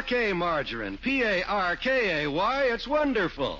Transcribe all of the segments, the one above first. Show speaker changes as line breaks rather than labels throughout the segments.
Parkay margarine. Parkay. It's wonderful.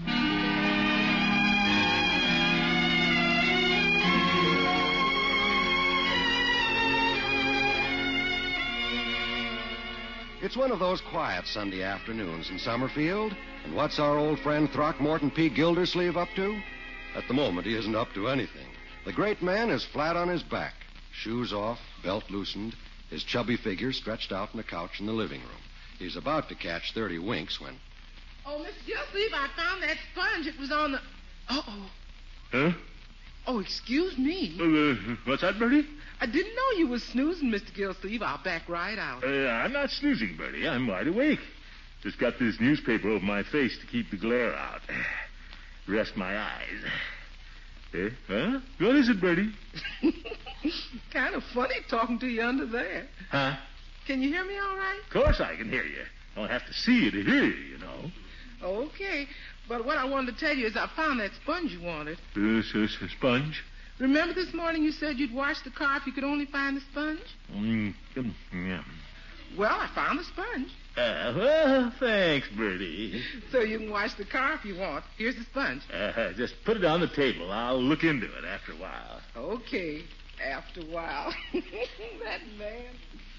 It's one of those quiet Sunday afternoons in Summerfield. And what's our old friend Throckmorton P. Gildersleeve up to? At the moment, he isn't up to anything. The great man is flat on his back, shoes off, belt loosened, his chubby figure stretched out on the couch in the living room. He's about to catch 30 winks when...
Oh, Mr. Gildersleeve, I found that sponge. It was on the... Uh-oh.
Huh?
Oh, excuse me.
What's that, Bertie?
I didn't know you was snoozing, Mr. Gildersleeve. I'll back right out.
I'm not snoozing, Bertie. I'm wide awake. Just got this newspaper over my face to keep the glare out. Rest my eyes. Huh? What is it, Bertie?
Kind of funny talking to you under there.
Huh?
Can you hear me all right?
Of course I can hear you. Don't have to see you to hear you, know.
Okay. But what I wanted to tell you is I found that sponge you wanted.
Sponge?
Remember this morning you said you'd wash the car if you could only find the sponge?
Yeah.
Well, I found the sponge.
Well, thanks, Bertie.
So you can wash the car if you want. Here's the sponge.
Just put it on the table. I'll look into it after a while.
Okay, after a while. That man.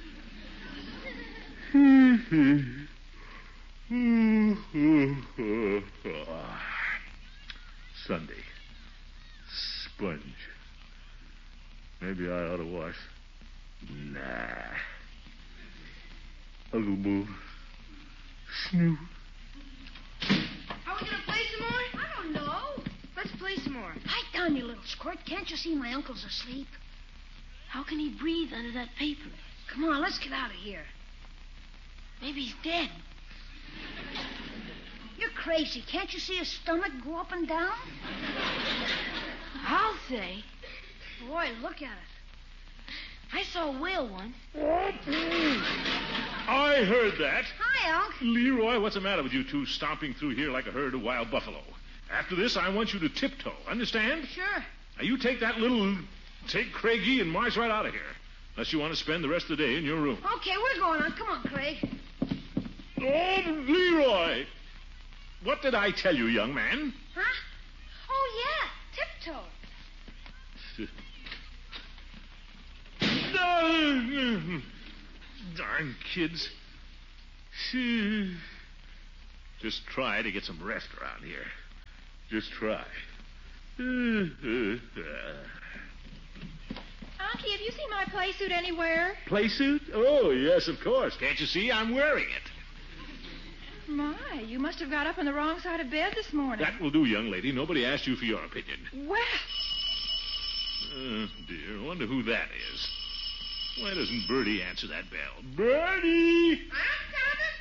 Sunday. Sponge. Maybe I ought to wash. Nah. Uncle Bull. Snoop.
Are we going to play some more? I don't know. Let's play some more. Pipe down, you little squirt. Can't you see my uncle's asleep? How can he breathe under that paper? Come on, let's get out of here. Maybe he's dead. You're crazy. Can't you see his stomach go up and down? I'll say. Boy, look at it. I saw a whale once.
I heard that.
Hi, Unc.
Leroy, what's the matter with you two stomping through here like a herd of wild buffalo? After this, I want you to tiptoe. Understand?
Sure.
Now, you take Craigie and march right out of here. Unless you want to spend the rest of the day in your room.
Okay, we're going on. Come on, Craig.
Oh, Leroy! What did I tell you, young man?
Huh? Oh, yeah. Tiptoe.
Darn kids. Just try to get some rest around here. Just try.
Unky, have you seen my play suit anywhere?
Play suit? Oh, yes, of course. Can't you see? I'm wearing it.
My, you must have got up on the wrong side of bed this morning.
That will do, young lady. Nobody asked you for your opinion.
Well...
Oh, dear. I wonder who that is. Why doesn't Bertie answer that bell? Bertie!
I'm coming.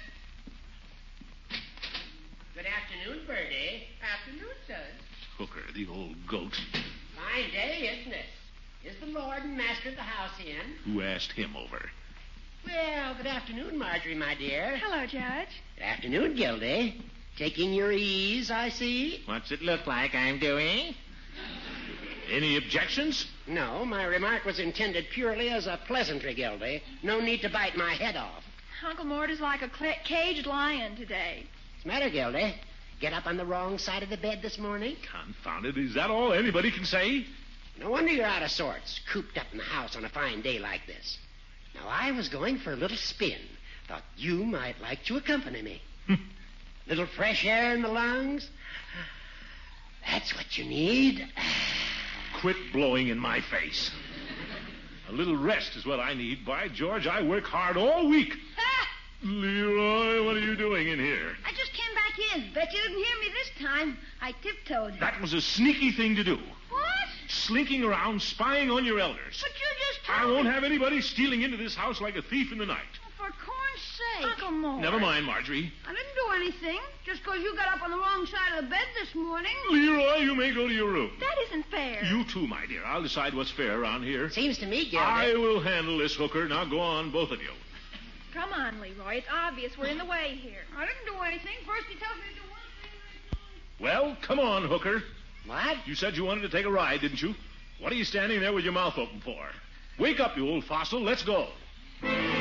Good afternoon, Bertie.
Afternoon, son.
Hooker, the old goat.
Fine day, isn't it? Is the Lord and Master of the house in?
Who asked him over?
Well, good afternoon, Marjorie, my dear.
Hello, Judge.
Good afternoon, Gildy. Taking your ease, I see.
What's it look like I'm doing?
Any objections?
No, my remark was intended purely as a pleasantry, Gildy. No need to bite my head off.
Uncle Mort is like a caged lion today.
What's the matter, Gildy? Get up on the wrong side of the bed this morning?
Confound it. Is that all anybody can say?
No wonder you're out of sorts, cooped up in the house on a fine day like this. Now, I was going for a little spin. Thought you might like to accompany me. Little fresh air in the lungs. That's what you need.
Quit blowing in my face. A little rest is what I need. By George, I work hard all week.
Ah!
Leroy, what are you doing in here?
I just came back in. Bet you didn't hear me this time. I tiptoed.
That was a sneaky thing to do.
What?
Slinking around, spying on your elders.
But you just
I
told
won't
me.
have anybody stealing into this house like a thief in the night.
For corn's sake.
Uncle Mort.
Never mind, Marjorie.
I didn't do anything. Just because you got up on the wrong side of the bed this morning.
Leroy, you may go to your room.
That isn't fair.
You too, my dear. I'll decide what's fair around here.
Seems to me, Gildy.
I will handle this, Hooker. Now go on, both of you.
Come on, Leroy. It's obvious we're in the way here.
I didn't do anything. First he tells me to do one thing.
Well, come on, Hooker.
What?
You said you wanted to take a ride, didn't you? What are you standing there with your mouth open for? Wake up, you old fossil. Let's go.